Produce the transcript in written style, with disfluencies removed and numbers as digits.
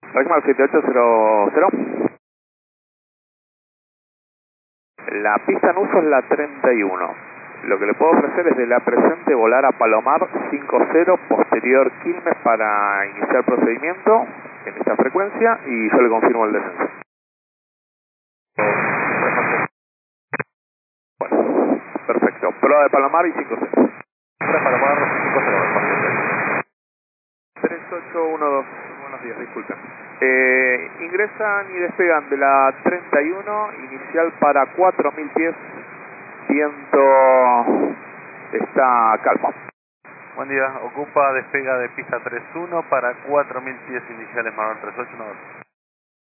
Lagmal 7800. La pista en uso es la 31. Lo que le puedo ofrecer es de la presente volar a Palomar 50, posterior Quilmes para iniciar procedimiento en esta frecuencia y yo le confirmo el descenso. Bueno, perfecto. Prueba de Palomar y 50. Prueba de Palomar 50. 3812. Buenos días, disculpen. Ingresan y despegan de la 31, inicial para 4000 pies. Viento está calmo. Buen día, ocupa despega de pista 31 para 4000 pies iniciales, Marón 3812.